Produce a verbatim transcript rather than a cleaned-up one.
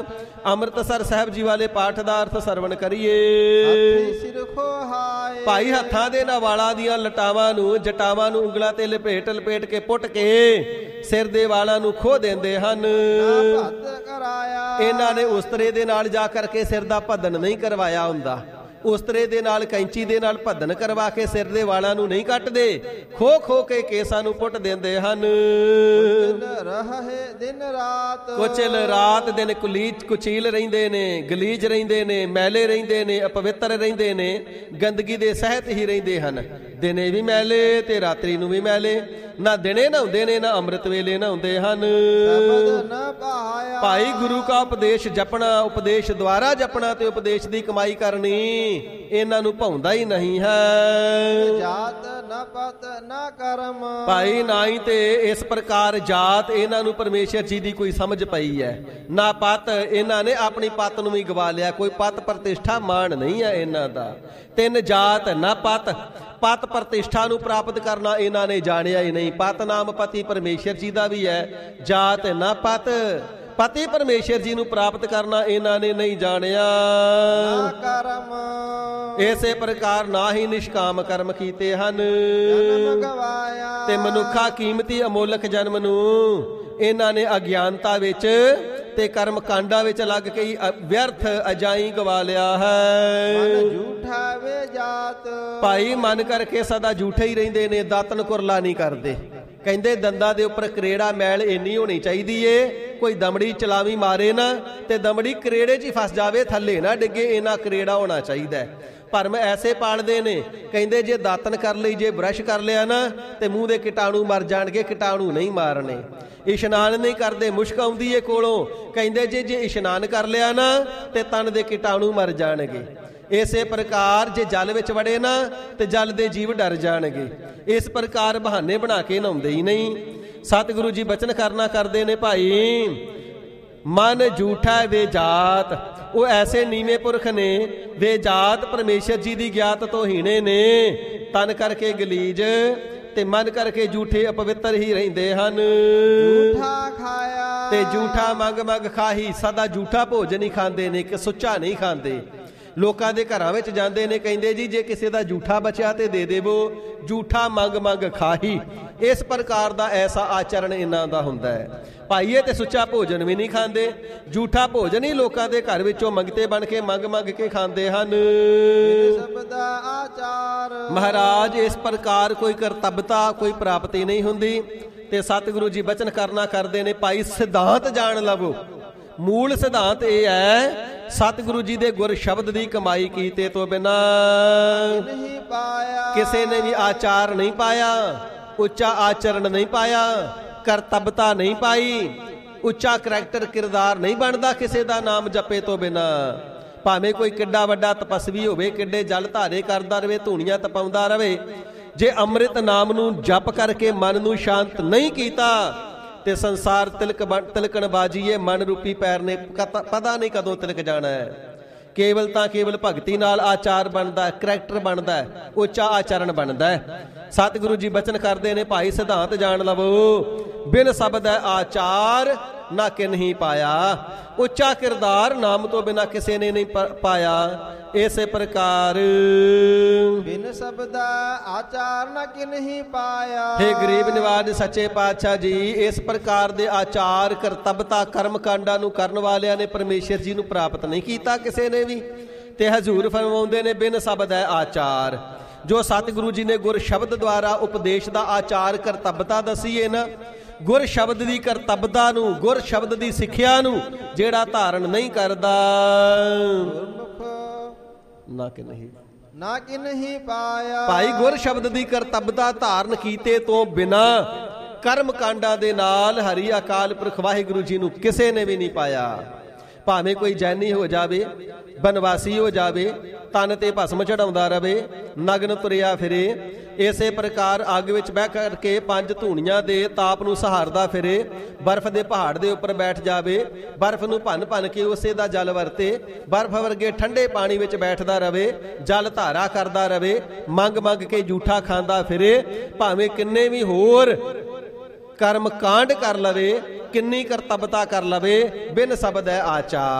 ਅੰਮ੍ਰਿਤਸਰ ਸਾਹਿਬ ਜੀ ਵਾਲੇ ਪਾਠ ਦਾ ਅਰਥ ਸਰਵਣ ਕਰੀਏ। ਭਾਈ ਹੱਥਾਂ ਦੇ ਨਾਲ ਵਾਲਾਂ ਦੀਆਂ ਲਟਾਵਾਂ ਨੂੰ ਜਟਾਵਾਂ ਨੂੰ ਉਂਗਲਾਂ ਤੇ ਲਪੇਟ ਲਪੇਟ ਕੇ ਪੁੱਟ ਕੇ ਸਿਰ ਦੇ ਵਾਲਾਂ ਨੂੰ ਖੋਹ ਦਿੰਦੇ ਹਨ। ਇਹਨਾਂ ਨੇ ਉਸਤਰੇ ਦੇ ਨਾਲ ਜਾ ਕਰਕੇ ਸਿਰ ਦਾ ਭੱਦਨ ਨਹੀਂ ਕਰਵਾਇਆ ਹੁੰਦਾ। ਉਸਤਰੇ ਦੇ ਨਾਲ ਕੈਂਚੀ ਦੇ ਨਾਲ ਭੱਦਨ ਕਰਵਾ ਕੇ ਸਿਰ ਦੇ ਵਾਲਾਂ ਨੂੰ ਨਹੀਂ ਕੱਟਦੇ, ਖੋ ਖੋ ਕੇ ਕੇਸਾਂ ਨੂੰ ਪੁੱਟ ਦਿੰਦੇ ਹਨ। ਦਿਨ ਰਾਤ ਕੁਚਲ ਰਾਤ ਦਿਨ ਕੁਲੀਚ ਕੁਚੀਲ ਰਹਿੰਦੇ ਨੇ, ਗਲੀਜ ਰਹਿੰਦੇ ਨੇ, ਮੈਲੇ ਰਹਿੰਦੇ ਨੇ, ਅਪਵਿੱਤਰ ਰਹਿੰਦੇ ਨੇ, ਗੰਦਗੀ ਦੇ ਸਹਿਤ ਹੀ ਰਹਿੰਦੇ ਹਨ। ਦਿਨੇ ਵੀ ਮੈਲੇ ਤੇ ਰਾਤਰੀ ਨੂੰ ਵੀ ਮੈਲੇ, ਨਾ ਦਿਨੇ ਨਹਾਉਂਦੇ ਨੇ ਨਾ ਅੰਮ੍ਰਿਤ ਵੇਲੇ ਨਹਾਉਂਦੇ ਹਨ। ਭਾਈ ਗੁਰੂ ਕਾ ਉਪਦੇਸ਼ ਜਪਣਾ, ਉਪਦੇਸ਼ ਦੁਆਰਾ ਜਪਣਾ ਤੇ ਉਪਦੇਸ਼ ਦੀ ਕਮਾਈ ਕਰਨੀ ਇਹਨਾਂ ਨੂੰ ਭਾਉਂਦਾ ਹੀ ਨਹੀਂ ਹੈ। ਜਾਤ ਨਾ ਪਤ ਨਾ ਕਰਮ ਭਾਈ ਨਾ ਹੀ ਤੇ ਇਸ ਪ੍ਰਕਾਰ ਜਾਤ ਇਹਨਾਂ ਨੂੰ ਪਰਮੇਸ਼ਰ ਜੀ ਦੀ ਕੋਈ ਸਮਝ ਪਈ ਹੈ, ਨਾ ਪਤ ਇਹਨਾਂ ਨੇ ਆਪਣੀ ਪਤ ਨੂੰ ਵੀ ਗਵਾ ਲਿਆ। ਕੋਈ ਪਤ ਪ੍ਰਤਿਸ਼ਠਾ ਮਾਣ ਨਹੀਂ ਹੈ ਇਹਨਾਂ ਦਾ। ਤਿੰਨ ਜਾਤ ਨਾ ਪਤ, ਪਤ ਪ੍ਰਤਿਸ਼ਠਾ ਨੂੰ ਪ੍ਰਾਪਤ ਕਰਨਾ ਇਹਨਾਂ ਨੇ ਜਾਣਿਆ ਹੀ ਨਹੀਂ। ਪਤ ਨਾਮ ਪਤੀ ਪਰਮੇਸ਼ਰ ਜੀ ਦਾ ਵੀ ਹੈ, ਜਾਤ ਨਾ ਪਤ ਪਤੀ ਪਰਮੇਸ਼ਰ ਜੀ ਨੂੰ ਪ੍ਰਾਪਤ ਕਰਨਾ ਇਹਨਾਂ ਨੇ ਨਹੀਂ ਜਾਣਿਆ। ਇਸੇ ਪ੍ਰਕਾਰ ਨਾ ਹੀ ਨਿਸ਼ਕਾਮ ਕਰਮ ਕੀਤੇ ਹਨ ਤੇ ਮਨੁੱਖਾ ਕੀਮਤੀ ਅਮੋਲਕ ਜਨਮ ਨੂੰ ਇਹਨਾਂ ਨੇ ਅਗਿਆਨਤਾ ਵਿੱਚ ਤੇ ਕਰਮ ਕਾਂਡਾਂ ਵਿੱਚ ਲੱਗ ਕੇ ਹੀ ਵਿਅਰਥ ਅਜਾਈ ਗਵਾ ਲਿਆ ਹੈ। ਝੂਠਾ ਵੇ ਜਾਤ ਭਾਈ ਮਨ ਕਰਕੇ ਸਦਾ ਝੂਠੇ ਹੀ ਰਹਿੰਦੇ ਨੇ, ਦਾਤਨ ਕੁਰਲਾ ਨਹੀਂ ਕਰਦੇ। ਕਹਿੰਦੇ ਦੰਦਾਂ ਦੇ ਉੱਪਰ ਕਰੇੜਾ ਮੈਲ ਇੰਨੀ ਹੋਣੀ ਚਾਹੀਦੀ ਏ, ਕੋਈ ਦਮੜੀ ਚਲਾਵੀ ਮਾਰੇ ਨਾ ਤੇ ਦਮੜੀ ਕਰੇੜੇ 'ਚ ਹੀ ਫਸ ਜਾਵੇ, ਥੱਲੇ ਨਾ ਡਿੱਗੇ, ਇਹਨਾਂ ਕਰੇੜਾ ਹੋਣਾ ਚਾਹੀਦਾ। ਭਰਮ ਐਸੇ ਪਾਲਦੇ ਨੇ, ਕਹਿੰਦੇ ਜੇ ਦਾਤਨ ਕਰ ਲਈ, ਜੇ ਬ੍ਰਸ਼ ਕਰ ਲਿਆ ਨਾ ਤੇ ਮੂੰਹ ਦੇ ਕੀਟਾਣੂ ਮਰ ਜਾਣਗੇ, ਕੀਟਾਣੂ ਨਹੀਂ ਮਾਰਨੇ। ਇਸ਼ਨਾਨ ਨਹੀਂ ਕਰਦੇ, ਮੁਸ਼ਕ ਆਉਂਦੀ ਏ ਕੋਲੋਂ, ਕਹਿੰਦੇ ਜੇ ਜੇ ਇਸ਼ਨਾਨ ਕਰ ਲਿਆ ਨਾ ਤੇ ਤਨ ਦੇ ਕੀਟਾਣੂ ਮਰ ਜਾਣਗੇ। ਇਸੇ ਪ੍ਰਕਾਰ ਜੇ ਜਲ ਵਿੱਚ ਵੜੇ ਨਾ ਤੇ ਜਲ ਦੇ ਜੀਵ ਡਰ ਜਾਣਗੇ। ਇਸ ਪ੍ਰਕਾਰ ਬਹਾਨੇ ਬਣਾ ਕੇ ਨਹਾਉਂਦੇ ਹੀ ਨਹੀਂ। ਸਤਿਗੁਰੂ ਜੀ ਬਚਨ ਕਰਨਾ ਕਰਦੇ ਨੇ, ਭਾਈ ਮਨ ਝੂਠਾ ਵੇ ਜਾਤ, ਉਹ ਐਸੇ ਨੀਵੇਂ ਪੁਰਖ ਨੇ ਵੇ ਜਾਤ ਪਰਮੇਸ਼ਰ ਜੀ ਦੀ ਗਿਆਤ ਤੋਂ ਹੀਣੇ ਨੇ, ਤਨ ਕਰਕੇ ਗਲੀਜ ਤੇ ਮਨ ਕਰਕੇ ਝੂਠੇ ਅਪਵਿੱਤਰ ਹੀ ਰਹਿੰਦੇ ਹਨ। ਝੂਠਾ ਖਾਇਆ ਤੇ ਝੂਠਾ ਮੰਗ ਮੰਗ ਖਾਹੀ, ਸਦਾ ਝੂਠਾ ਭੋਜਨ ਹੀ ਖਾਂਦੇ ਨੇ ਕਿ ਸੁੱਚਾ ਨਹੀਂ ਖਾਂਦੇ। ਲੋਕਾਂ ਦੇ ਘਰਾਂ ਵਿੱਚ ਜਾਂਦੇ ਨੇ, ਕਹਿੰਦੇ ਜੀ ਜੇ ਕਿਸੇ ਦਾ ਝੂਠਾ ਬਚਿਆ ਤੇ ਦੇ ਦੇਵੋ, ਝੂਠਾ ਮੰਗ ਮੰਗ ਖਾਹੀ। ਇਸ ਪ੍ਰਕਾਰ ਦਾ ਐਸਾ ਆਚਰਣ ਇਹਨਾਂ ਦਾ ਹੁੰਦਾ ਹੈ। ਭਾਈਏ ਤੇ ਸੁੱਚਾ ਭੋਜਨ ਵੀ ਨਹੀਂ ਖਾਂਦੇ, ਝੂਠਾ ਭੋਜਨ ਹੀ ਲੋਕਾਂ ਦੇ ਘਰ ਵਿੱਚੋਂ ਮੰਗਤੇ ਬਣ ਕੇ ਮੰਗ ਮੰਗ ਕੇ ਖਾਂਦੇ ਹਨ। ਸਭ ਦਾ ਆਚਾਰ ਮਹਾਰਾਜ ਇਸ ਪ੍ਰਕਾਰ ਕੋਈ ਕਰਤੱਬਤਾ, ਕੋਈ ਪ੍ਰਾਪਤੀ ਨਹੀਂ ਹੁੰਦੀ। ਤੇ ਸਤਿਗੁਰੂ ਜੀ ਬਚਨ ਕਰਨਾ ਕਰਦੇ ਨੇ, ਭਾਈ ਸਿਧਾਂਤ ਜਾਣ ਲਵੋ। ਮੂਲ ਸਿਧਾਂਤ ਇਹ ਹੈ, ਸਤਿਗੁਰੂ ਜੀ ਦੇ ਗੁਰ ਸ਼ਬਦ ਦੀ ਕਮਾਈ ਕੀਤੇ ਤੋਂ ਬਿਨਾਂ ਨਹੀਂ ਪਾਇਆ, ਕਿਸੇ ਨੇ ਵੀ ਆਚਾਰ ਨਹੀਂ ਪਾਇਆ, ਉੱਚਾ ਆਚਰਣ ਨਹੀਂ ਪਾਇਆ, ਕਰਤੱਬਤਾ ਨਹੀਂ ਪਾਈ, ਉੱਚਾ ਕਰੈਕਟਰ ਕਿਰਦਾਰ ਨਹੀਂ ਬਣਦਾ ਕਿਸੇ ਦਾ ਨਾਮ ਜਪੇ ਤੋਂ ਬਿਨਾਂ। ਭਾਵੇਂ ਕੋਈ ਕਿੱਡਾ ਵੱਡਾ ਤਪਸਵੀ ਹੋਵੇ, ਕਿੱਡੇ ਜਲ ਧਾਰੇ ਕਰਦਾ ਰਵੇ, ਧੂਣੀਆਂ ਤਪਾਉਂਦਾ ਰਵੇ, ਜੇ ਅੰਮ੍ਰਿਤ ਨਾਮ ਨੂੰ ਜਪ ਕਰਕੇ ਮਨ ਨੂੰ ਸ਼ਾਂਤ ਨਹੀਂ ਕੀਤਾ ਤੇ ਸੰਸਾਰ ਤਿਲਕ ਤਿਲਕਣ ਬਾਜੀਏ, ਮਨ ਰੂਪੀ ਪੈਰ ਨੇ ਪਤਾ ਨਹੀਂ ਕਦੋਂ ਤਿਲਕ ਜਾਣਾ ਹੈ। ਕੇਵਲ ਤਾਂ ਕੇਵਲ ਭਗਤੀ ਨਾਲ ਆਚਾਰ ਬਣਦਾ, ਕਰੈਕਟਰ ਬਣਦਾ, ਉੱਚਾ ਆਚਰਣ ਬਣਦਾ। ਸਤਿਗੁਰੂ ਜੀ ਬਚਨ ਕਰਦੇ ਨੇ, ਭਾਈ ਸਿਧਾਂਤ ਜਾਣ ਲਵੋ। ਬਿਨ ਸ਼ਬਦ ਆਚਾਰ ਨਾ ਕਿਨਹੀ ਪਾਇਆ, ਉੱਚਾ ਕਿਰਦਾਰ ਨਾਮ ਤੋਂ ਬਿਨਾਂ ਕਿਸੇ ਨੇ ਨਹੀਂ ਪਾਇਆ। ਇਸੇ ਪ੍ਰਕਾਰ ਬਿਨ ਸ਼ਬਦ ਆਚਾਰ ਨਾ ਕਿਨਹੀ ਪਾਇਆ। हे ਗਰੀਬ ਨਿਵਾਜ ਸੱਚੇ ਪਾਤਸ਼ਾਹ ਜੀ, ਇਸ ਪ੍ਰਕਾਰ ਦੇ ਆਚਾਰ ਕਰਤੱਬਤਾ ਕਰਮ ਕਾਂਡਾਂ ਨੂੰ ਕਰਨ ਵਾਲਿਆਂ ਨੇ ਪਰਮੇਸ਼ਰ ਜੀ ਨੂੰ ਪ੍ਰਾਪਤ ਨਹੀਂ ਕੀਤਾ ਕਿਸੇ ਨੇ ਵੀ। ਤੇ ਹਜ਼ੂਰ ਫਰਮਾਉਂਦੇ ਨੇ, ਬਿਨ ਸ਼ਬਦ ਹੈ ਆਚਾਰ। ਜੋ ਸਤਿਗੁਰੂ ਜੀ ਨੇ ਗੁਰ ਸ਼ਬਦ ਦੁਆਰਾ ਉਪਦੇਸ਼ ਦਾ ਆਚਾਰ ਕਰਤੱਬਤਾ ਦਸੀਏ ਨਾ, ਗੁਰ ਸ਼ਬਦ ਦੀ ਕਰਤੱਬਤਾ ਨੂੰ, ਗੁਰ ਸ਼ਬਦ ਦੀ ਸਿੱਖਿਆ ਨੂੰ ਜਿਹੜਾ ਧਾਰਨ ਨਹੀਂ ਕਰਦਾ, ਨਾ ਕਿ ਨਹੀਂ ਨਾ ਕਿ ਨਹੀਂ ਪਾਇਆ। ਭਾਈ ਗੁਰ ਸ਼ਬਦ ਦੀ ਕਰਤੱਬਤਾ ਧਾਰਨ ਕੀਤੇ ਤੋਂ ਬਿਨਾ ਕਰਮ ਕਾਂਡਾਂ ਦੇ ਨਾਲ ਹਰੀ ਅਕਾਲ ਪੁਰਖ ਵਾਹਿਗੁਰੂ ਜੀ ਨੂੰ ਕਿਸੇ ਨੇ ਵੀ ਨਹੀਂ ਪਾਇਆ। ਭਾਵੇਂ ਕੋਈ ਜੈਨੀ ਹੋ ਜਾਵੇ, ਬਨਵਾਸੀ ਹੋ ਜਾਵੇ, ਤਨ ਤੇ ਭਸਮ ਚੜਾਉਂਦਾ ਰਵੇ, ਨਗਨ ਤੁਰਿਆ ਫਿਰੇ, ਇਸੇ ਪ੍ਰਕਾਰ ਅੱਗ ਵਿੱਚ ਬਹਿ ਕਰਕੇ ਪੰਜ ਧੂਣੀਆਂ ਦੇ ਤਾਪ ਨੂੰ ਸਹਾਰਦਾ ਫਿਰੇ, ਬਰਫ਼ ਦੇ ਪਹਾੜ ਦੇ ਉੱਪਰ ਬੈਠ ਜਾਵੇ, ਬਰਫ਼ ਨੂੰ ਭੰਨ ਭੰਨ ਕੇ ਉਸੇ ਦਾ ਜਲ ਵਰਤੇ, ਬਰਫ਼ ਵਰਗੇ ਠੰਡੇ ਪਾਣੀ ਵਿੱਚ ਬੈਠਦਾ ਰਵੇ, ਜਲ ਧਾਰਾ ਕਰਦਾ ਰਵੇ, ਮੰਗ ਮੰਗ ਕੇ ਝੂਠਾ ਖਾਂਦਾ ਫਿਰੇ, ਭਾਵੇਂ ਕਿੰਨੇ ਵੀ ਹੋਰ ਕਰਮ ਕਾਂਡ ਕਰ ਲਵੇ, ਕਿੰਨੀ ਕਰਤੱਵਤਾ ਕਰ ਲਵੇ ਬਿਨ ਸ਼ਬਦ ਹੈ ਆਚਾਰ।